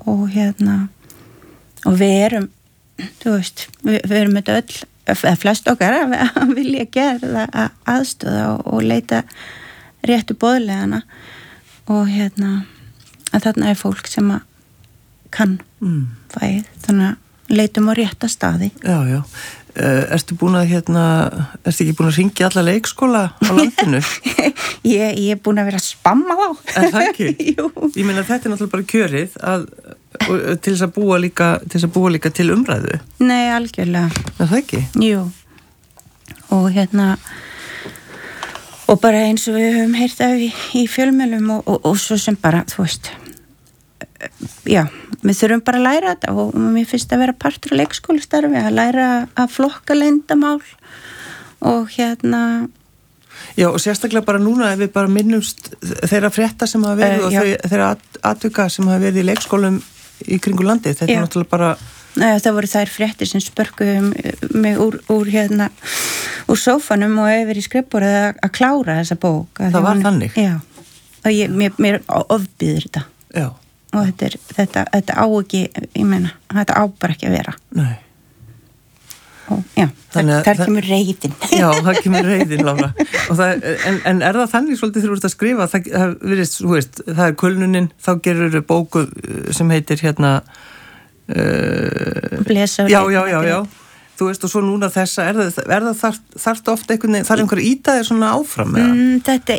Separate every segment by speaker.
Speaker 1: og og við erum, þú veist, við erum þetta öll, flest okkar að vilja gera aðstöða og leita réttu boðlegana og að þarna fólk sem að kann fæð, þannig að leitum á rétta staði.
Speaker 2: Já. Ertu búin að ertu ekki búin að hringja alla leikskóla á landinu?
Speaker 1: Ég búin að vera að spamma þá.
Speaker 2: Er það ekki?
Speaker 1: Jú.
Speaker 2: Ég meina þetta náttúrulega bara kjörið til þess að búa líka til umræðu.
Speaker 1: Nei, algjörlega.
Speaker 2: Er það ekki?
Speaker 1: Jú. Og og bara eins og við höfum heyrt af í fjölmiðlum og svo sem bara, þú veist, já, við þurfum bara að læra þetta og mér finnst að vera partur af leikskólastarfi, að læra að flokka leyndamál og
Speaker 2: Já, og sérstaklega bara núna ef við bara minnumst þeirra frétta sem hafa verið og þeirra atvika sem hafa verið í leikskólum í kringu landið, þetta er náttúrulega bara...
Speaker 1: Nei, það voru þær fréttir sem spörkuðu mig úr sófanum og yfir í skrifborðið að klára þessa bók.
Speaker 2: Það var þannig?
Speaker 1: Já, og mér ofbýður þetta.
Speaker 2: Já.
Speaker 1: Og þetta á ekki, ég meina, þetta á bara ekki að vera.
Speaker 2: Nei.
Speaker 1: Og já, þar kemur reiðin.
Speaker 2: Já, það kemur reiðin, Lára. En er það þannig svolítið þegar þú ert að skrifa, það virðist, þú veist, það er kulnunin, þá gerur bóku sem heitir
Speaker 1: Blesa og
Speaker 2: Já. Þú veist, og svo núna þessa, er það þarft ofta einhvern veginn, þarf einhver ítaðir svona áfram, eða?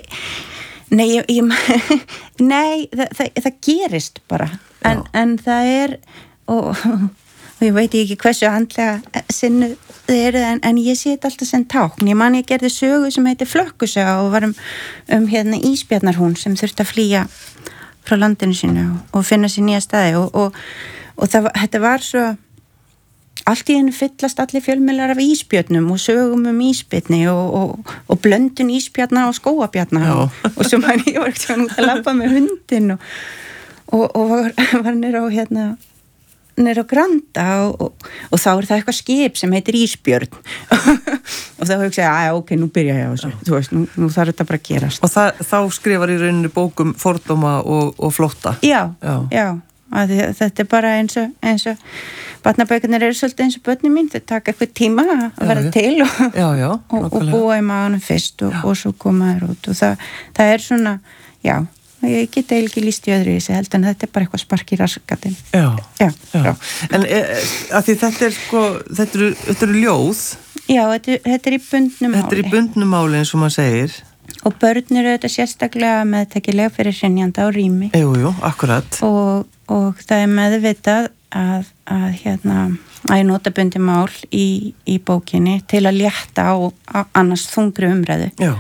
Speaker 1: Nei, það gerist bara, en það er, og ég veit ekki hversu andlega sinnu þið eru, en ég sé þetta alltaf sem tákn. Ég man ég gerði sögu sem heitir Flökkusaga og var ísbjarnarhún sem þurfti að flýja frá landinu sínu og finna sér nýja staði og þetta var svo allt í hennu fyllast allir fjölmiðlar af ísbjörnum og sögum ísbjörni og blöndun ísbjarna og skóabjarna og svo ég var ekki að labba með hundin og var nýr á Granda og þá er það eitthvað skip sem heitir Ísbjörn og þá hugsa ég, ok, nú byrja ég á þessu, þú veist, nú þarf þetta bara að gerast.
Speaker 2: Og þá skrifar í rauninu bókum fordóma og flótta?
Speaker 1: Já. Þetta er bara eins og barnabækurnar eru svolítið eins og börnin mín, þau taka eitthvað tíma að vera til og búa í maðunum fyrst og svo koma þær út og það er svona, já, ég get ekki líst í öðru í þessi held en þetta er bara eitthvað spark í raskatinn. Já.
Speaker 2: En að því þetta er sko, þetta eru ljóð? Já,
Speaker 1: þetta er í bundnu máli.
Speaker 2: Þetta er í bundnu máli eins og maður segir.
Speaker 1: Og börn eru þetta sérstaklega meðtekilega fyrir hrynjanda og rými.
Speaker 2: Jú, akkurat.
Speaker 1: Og það er meðvitað að ég nota bundi mál í bókinni til að létta á annars þungri umræðu.
Speaker 2: Já.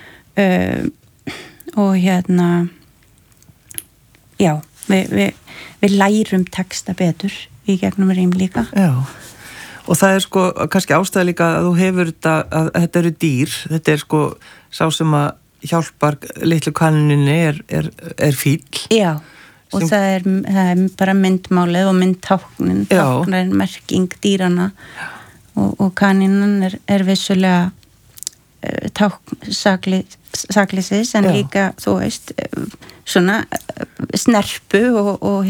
Speaker 1: Og já, við lærum texta betur í gegnum rím líka.
Speaker 2: Já. Og það er sko kannski ástæða líka að þú hefur að þetta eru dýr, þetta er sko sá sem að hjálpar litlu kaninni er fíll.
Speaker 1: Já, og það er bara myndmálið og myndtáknin, táknar merking dýrana og kaninnan er vissulega tákn sakleysis en líka, þú veist, svona snerpu og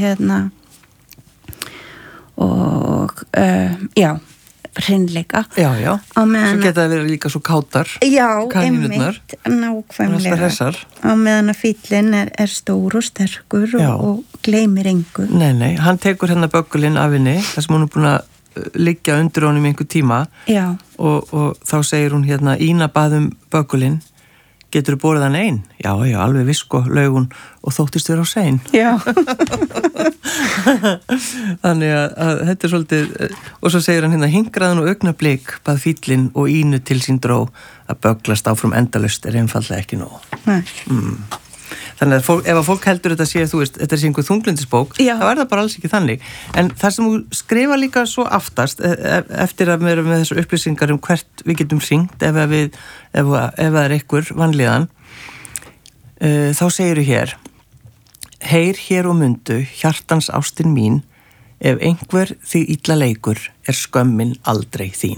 Speaker 1: já, hreinleika.
Speaker 2: Já. Svo geta það verið líka svo kátar.
Speaker 1: Já,
Speaker 2: kaninurnar.
Speaker 1: Einmitt, nákvæmlega. Á meðan að fíllinn er stór og sterkur og gleymir engu.
Speaker 2: Nei, hann tekur böggulinn af henni, þar sem hún er búin að liggja undir honum einhver tíma.
Speaker 1: Já.
Speaker 2: Og þá segir hún Ína bað böggulinn, getur þú borðið hann ein? Já, alveg viss sko, laug hún og þóttist þér á sein.
Speaker 1: Já.
Speaker 2: Þannig að þetta er svolítið, og svo segir hann hingraðan og augnablik bað fíllinn og Ínu til sín dró að bögglast áfram endalaust er einfaldlega ekki nóg.
Speaker 1: Nei.
Speaker 2: Þannig að ef að fólk heldur þetta sé, þú veist, þetta er einhver þunglindisbók, þá er það bara alls ekki þannig. En það sem þú skrifa líka svo aftast, eftir að við erum með þessu upplýsingar hvert við getum hringt ef það er einhver vanlíðan, þá segirðu hér, heyr hér og mundu, hjartans ástin mín, ef einhver þig illa leikur, er skömmin aldrei þín.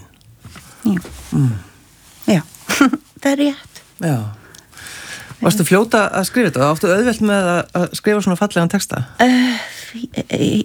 Speaker 1: Já, það er rétt.
Speaker 2: Já. Varstu fljóta að skrifa þetta? Áttu auðvelt með að skrifa svona fallegan texta?